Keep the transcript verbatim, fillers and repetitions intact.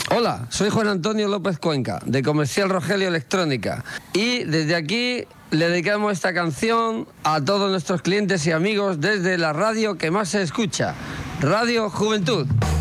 Hola, soy Juan Antonio López Cuenca, de Comercial Rogelio Electrónica. Y desde aquí le dedicamos esta canción a todos nuestros clientes y amigos desde la radio que más se escucha, Radio Juventud.